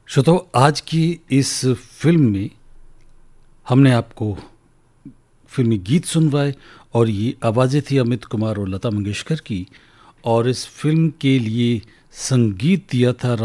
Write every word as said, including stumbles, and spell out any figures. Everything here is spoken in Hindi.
श्रोताओ, आज की इस फिल्म में हमने आपको फिल्मी गीत सुनवाए और ये आवाज़ें थी अमित कुमार और लता मंगेशकर की। और इस फिल्म के लिए संगीत दिया था